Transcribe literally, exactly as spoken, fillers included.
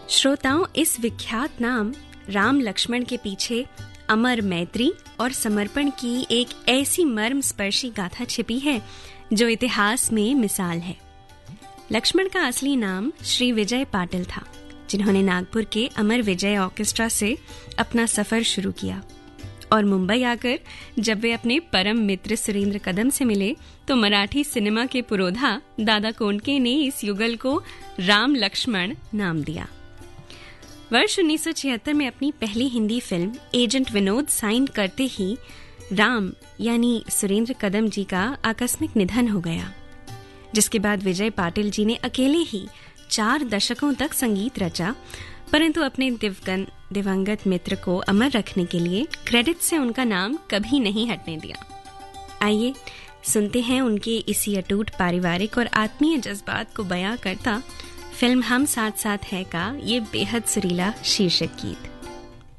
श्रोताओं, इस विख्यात नाम राम लक्ष्मण के पीछे अमर मैत्री और समर्पण की एक ऐसी मर्म स्पर्शी गाथा छिपी है जो इतिहास में मिसाल है। लक्ष्मण का असली नाम श्री विजय पाटिल था, जिन्होंने नागपुर के अमर विजय ऑर्केस्ट्रा से अपना सफर शुरू किया और मुंबई आकर जब वे अपने परम मित्र सुरेंद्र कदम से मिले तो मराठी सिनेमा के पुरोधा दादा कोंडके ने इस युगल को राम लक्ष्मण नाम दिया। वर्ष उन्नीस सौ छिहत्तर में अपनी पहली Hindi film agent Vinod sign करते ही राम यानी सुरेंद्र कदम जी का आकस्मिक निधन हो गया, जिसके बाद विजय पाटिल जी ने अकेले ही चार दशकों तक संगीत रचा, परंतु अपने दिवगन दिवंगत मित्र को अमर रखने के लिए क्रेडिट से उनका नाम कभी नहीं हटने दिया। आइए सुनते हैं उनके इसी अटूट पारिवारिक और आत्मीय जज्बात को बयां करता फिल्म हम साथ साथ है का ये बेहद सुरीला शीर्षक गीत।